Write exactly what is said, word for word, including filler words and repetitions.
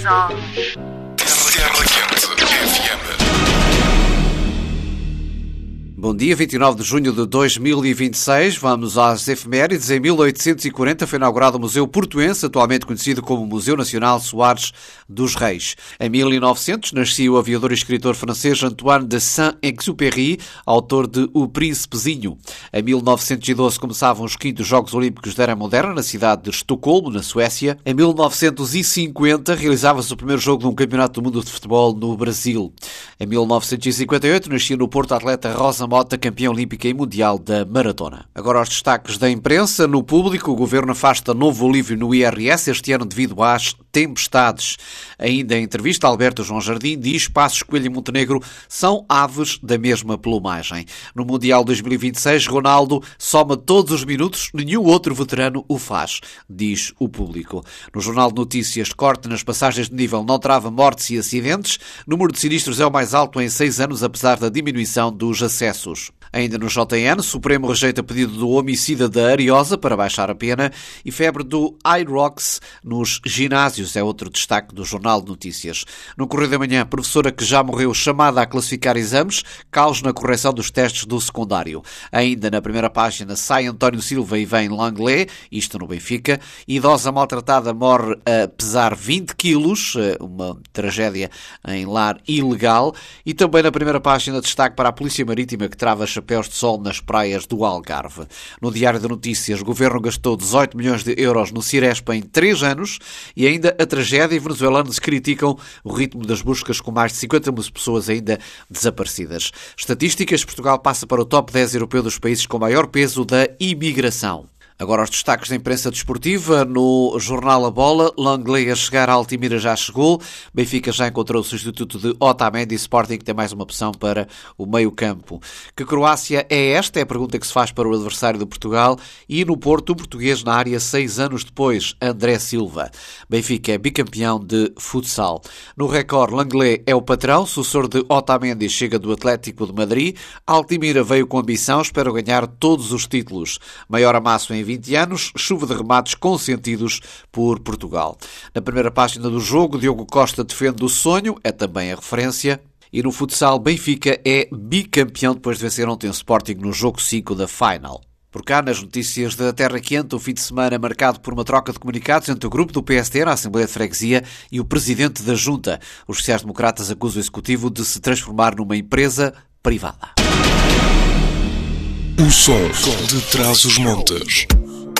Terra Quente F M. Bom dia, vinte e nove de junho de dois mil e vinte e seis. Vamos às efemérides. Em mil oitocentos e quarenta foi inaugurado o Museu Portuense, atualmente conhecido como Museu Nacional Soares dos Reis. Em mil e novecentos nascia o aviador e escritor francês Antoine de Saint-Exupéry, autor de O Príncipezinho. Em mil novecentos e doze começavam os quintos Jogos Olímpicos da Era Moderna, na cidade de Estocolmo, na Suécia. Em mil novecentos e cinquenta realizava-se o primeiro jogo de um campeonato do mundo de futebol no Brasil. Em mil novecentos e cinquenta e oito nascia no Porto a atleta Rosa Mota, campeã olímpica e mundial da maratona. Agora aos destaques da imprensa. No Público, o Governo afasta novo alívio no I R S este ano devido às tempestades. Ainda em entrevista, Alberto João Jardim diz que Passos Coelho e Montenegro são aves da mesma plumagem. No Mundial dois mil e vinte e seis, Ronaldo soma todos os minutos, nenhum outro veterano o faz, diz o Público. No Jornal de Notícias, corte nas passagens de nível não trava mortes e acidentes. O número de sinistros é o mais alto em seis anos, apesar da diminuição dos acessos. Ainda no J N, Supremo rejeita pedido do homicida da Ariosa para baixar a pena e febre do Irox nos ginásios é outro destaque do Jornal de Notícias. No Correio da Manhã, professora que já morreu chamada a classificar exames, caos na correção dos testes do secundário. Ainda na primeira página, sai António Silva e vem Langlais, isto no Benfica. Idosa maltratada morre a pesar vinte quilos, uma tragédia em lar ilegal. E também na primeira página, destaque para a Polícia Marítima que trava chapéus de sol nas praias do Algarve. No Diário de Notícias, o Governo gastou dezoito milhões de euros no Cirespa em três anos e ainda a tragédia e venezuelanos criticam o ritmo das buscas com mais de cinquenta mil pessoas ainda desaparecidas. Estatísticas, Portugal passa para o top dez europeu dos países com maior peso da imigração. Agora os destaques da imprensa desportiva. No jornal A Bola, Langlais a chegar à Altimira já chegou. Benfica já encontrou o substituto de Otamendi e Sporting que tem mais uma opção para o meio-campo. Que Croácia é esta? É a pergunta que se faz para o adversário de Portugal. E no Porto, o português na área seis anos depois, André Silva. Benfica é bicampeão de futsal. No Record, Langlais é o patrão. Sucessor de Otamendi chega do Atlético de Madrid. Altimira veio com ambição, espera ganhar todos os títulos. Maior amasso em vinte anos, chuva de remates consentidos por Portugal. Na primeira página do jogo, Diogo Costa defende o sonho, é também a referência. E no futsal, Benfica é bicampeão depois de vencer ontem o Sporting no jogo cinco da Final. Por cá, nas notícias da Terra Quente, o fim de semana marcado por uma troca de comunicados entre o grupo do P S D na Assembleia de Freguesia e o presidente da Junta. Os sociais-democratas acusam o executivo de se transformar numa empresa privada. O som de Trás-os-Montes.